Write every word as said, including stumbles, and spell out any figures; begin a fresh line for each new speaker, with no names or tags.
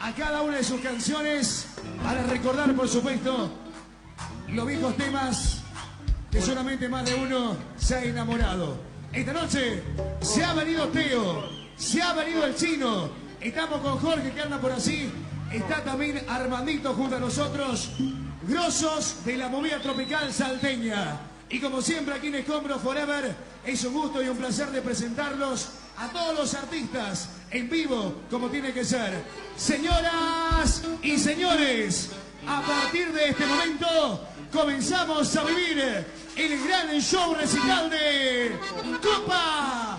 a cada una de sus canciones para recordar, por supuesto, los viejos temas que solamente más de uno se ha enamorado. Esta noche se ha venido Teo, se ha venido el Chino, estamos con Jorge que anda por así, está también Armandito junto a nosotros, grosos de la movida tropical salteña. Y como siempre aquí en Escombros Forever, es un gusto y un placer de presentarlos a todos los artistas en vivo, como tiene que ser. Señoras y señores, a partir de este momento comenzamos a vivir el gran show recital de Copa